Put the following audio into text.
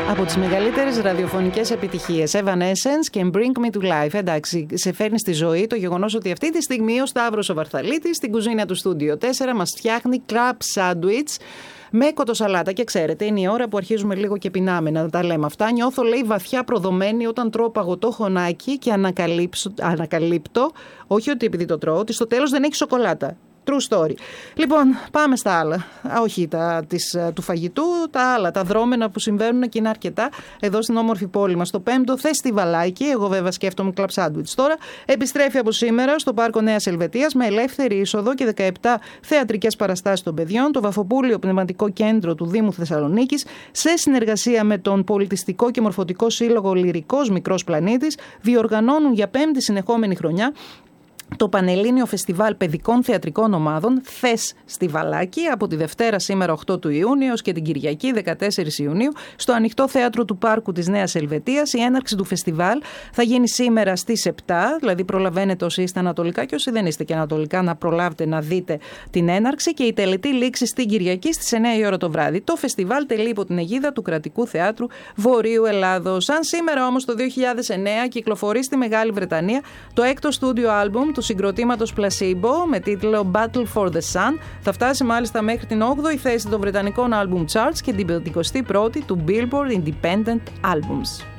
Από τις μεγαλύτερες ραδιοφωνικές επιτυχίες, Evanescence και Bring Me to Life. Εντάξει, σε φέρνει στη ζωή το γεγονός ότι αυτή τη στιγμή ο Σταύρος ο Βαρθαλίτης στην κουζίνα του Στούντιο 4 μας φτιάχνει crab sandwich με κοτοσαλάτα. Και ξέρετε, είναι η ώρα που αρχίζουμε λίγο και πεινάμε να τα λέμε αυτά. Νιώθω, λέει, βαθιά προδομένη όταν τρώω παγωτό χωνάκι και ανακαλύπτω, όχι ότι επειδή το τρώω, ότι στο τέλος δεν έχει σοκολάτα. True story. Λοιπόν, πάμε στα άλλα. Όχι του φαγητού, τα άλλα, τα δρόμενα που συμβαίνουν και είναι αρκετά εδώ στην όμορφη πόλη μας. Το 5ο φεστιβαλάκι, εγώ βέβαια σκέφτομαι club sandwich τώρα, επιστρέφει από σήμερα στο Πάρκο Νέας Ελβετίας με ελεύθερη είσοδο και 17 θεατρικές παραστάσεις των παιδιών. Το Βαφοπούλιο Πνευματικό Κέντρο του Δήμου Θεσσαλονίκης, σε συνεργασία με τον Πολιτιστικό και Μορφωτικό Σύλλογο Λυρικός Μικρός Πλανήτης, διοργανώνουν για 5η συνεχόμενη χρονιά το Πανελλήνιο Φεστιβάλ Παιδικών Θεατρικών Ομάδων Φεστιβαλάκι από τη Δευτέρα σήμερα 8 του Ιούνιου και την Κυριακή 14 Ιουνίου στο Ανοιχτό Θέατρο του Πάρκου της Νέας Ελβετίας. Η έναρξη του φεστιβάλ θα γίνει σήμερα στις 7, δηλαδή προλαβαίνετε όσοι είστε ανατολικά και όσοι δεν είστε και ανατολικά να προλάβετε να δείτε την έναρξη, και η τελετή λήξη στην Κυριακή στις 9 η ώρα το βράδυ. Το φεστιβάλ τελεί υπό την αιγίδα του Κρατικού Θεάτρου Βορείου Ελλάδος. Αν σήμερα όμως το 2009 κυκλοφορεί στη Μεγάλη Βρετανία το 6ο στούντιο άλμπουμ του συγκροτήματος Placebo με τίτλο Battle for the Sun, θα φτάσει μάλιστα μέχρι την 8η θέση των Βρετανικών Album Charts και την 51η του Billboard Independent Albums.